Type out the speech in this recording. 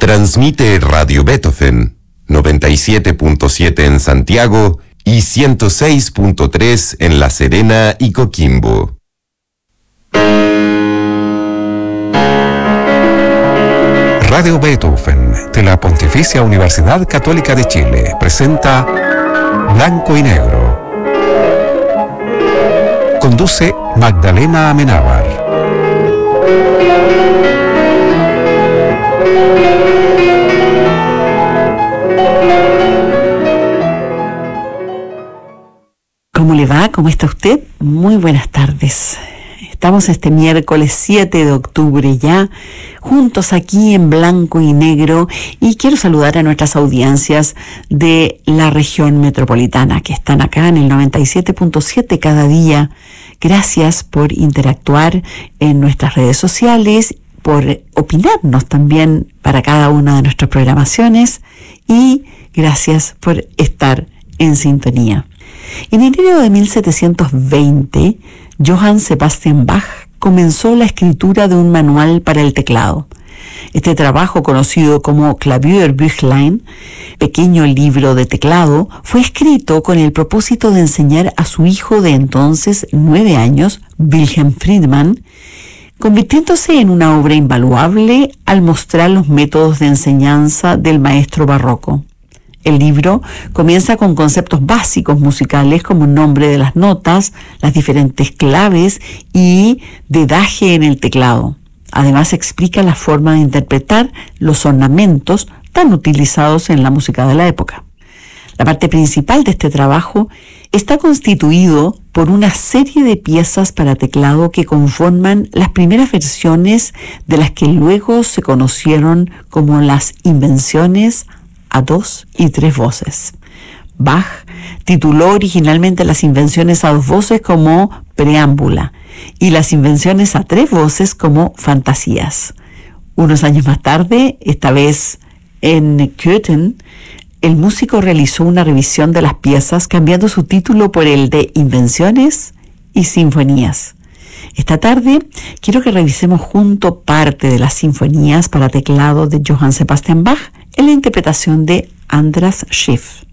Transmite Radio Beethoven, 97.7 en Santiago y 106.3 en La Serena y Coquimbo. Radio Beethoven de la Pontificia Universidad Católica de Chile presenta Blanco y Negro. Conduce Magdalena Amenábar. ¿Cómo le va? ¿Cómo está usted? Muy buenas tardes. Estamos este miércoles 7 de octubre ya, juntos aquí en Blanco y Negro, y quiero saludar a nuestras audiencias de la región metropolitana que están acá en el 97.7 cada día. Gracias por interactuar en nuestras redes sociales, por opinarnos también para cada una de nuestras programaciones, y gracias por estar en sintonía. En enero de 1720, Johann Sebastian Bach comenzó la escritura de un manual para el teclado. Este trabajo, conocido como Klavierbüchlein, pequeño libro de teclado, fue escrito con el propósito de enseñar a su hijo de entonces 9 años, Wilhelm Friedmann, convirtiéndose en una obra invaluable al mostrar los métodos de enseñanza del maestro barroco. El libro comienza con conceptos básicos musicales como el nombre de las notas, las diferentes claves y dedaje en el teclado. Además explica la forma de interpretar los ornamentos tan utilizados en la música de la época. La parte principal de este trabajo está constituido por una serie de piezas para teclado que conforman las primeras versiones de las que luego se conocieron como las invenciones a 2 y 3 voces. Bach tituló originalmente las invenciones a 2 voces como Preámbula y las invenciones a 3 voces como Fantasías. Unos años más tarde, esta vez en Köthen, el músico realizó una revisión de las piezas cambiando su título por el de Invenciones y Sinfonías. Esta tarde quiero que revisemos junto parte de las sinfonías para teclado de Johann Sebastian Bach en la interpretación de Andras Schiff.